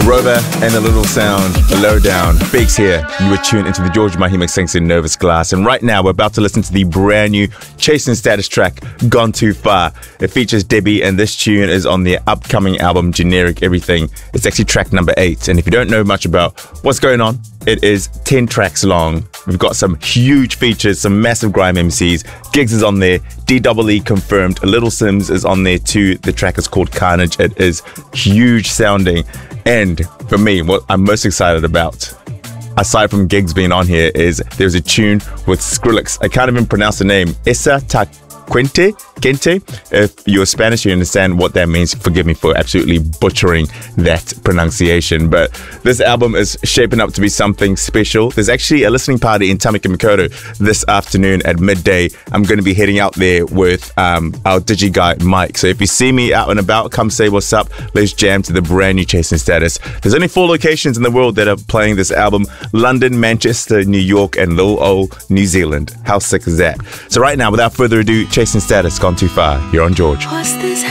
Rover and a little sound, low down. Bakes here. You were tuned into the George Mahima sings in Nervous Glass. And right now, we're about to listen to the brand new Chasing Status track, Gone Too Far. It features Debbie, and this tune is on their upcoming album, Generic Everything. It's actually track number 8. And if you don't know much about what's going on, it is 10 tracks long. We've got some huge features, some massive grime MCs. Giggs is on there. DEE confirmed. Little Sims is on there too. The track is called Carnage. It is huge sounding. And for me, what I'm most excited about, aside from Giggs being on here, is there's a tune with Skrillex. I can't even pronounce the name. Esa Kente. If you're Spanish, you understand what that means. Forgive me for absolutely butchering that pronunciation. But this album is shaping up to be something special. There's actually a listening party in Tamaki Makaurau this afternoon at midday. I'm going to be heading out there with our digi guy, Mike. So if you see me out and about, come say what's up. Let's jam to the brand new Chasing Status. There's only 4 locations in the world that are playing this album: London, Manchester, New York, and little old New Zealand. How sick is that? So right now, without further ado, Chasing Status, Gone Too Far. You're on George.